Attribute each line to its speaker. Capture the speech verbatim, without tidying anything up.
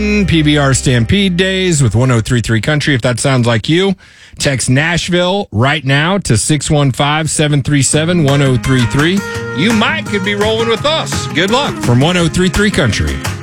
Speaker 1: P B R Stampede Days with one oh three point three Country. If that sounds like you, text Nashville right now to six one five, seven three seven, one oh three three. You might could be rolling with us. Good luck from one oh three point three Country.